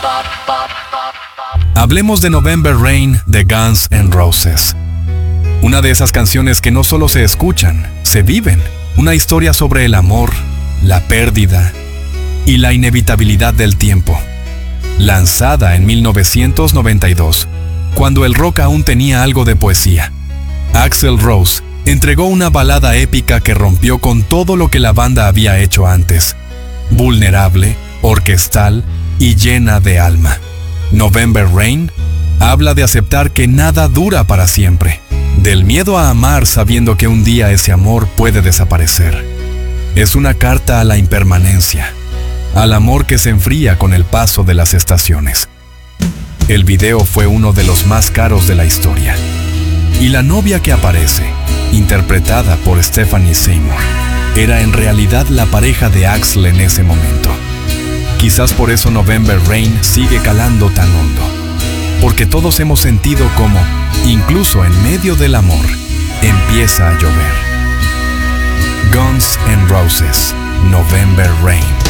Hablemos de November Rain de Guns N' Roses. Una de esas canciones que no solo se escuchan, se viven. Una historia sobre el amor, la pérdida y la inevitabilidad del tiempo. Lanzada en 1992, cuando el rock aún tenía algo de poesía, Axl Rose entregó una balada épica que rompió con todo lo que la banda había hecho antes. Vulnerable, orquestal y llena de alma. November Rain habla de aceptar que nada dura para siempre, del miedo a amar sabiendo que un día ese amor puede desaparecer. Es una carta a la impermanencia, al amor que se enfría con el paso de las estaciones. El video fue uno de los más caros de la historia. Y la novia que aparece, interpretada por Stephanie Seymour, era en realidad la pareja de Axl en ese momento. Quizás por eso November Rain sigue calando tan hondo, porque todos hemos sentido como, incluso en medio del amor, empieza a llover. Guns N' Roses, November Rain.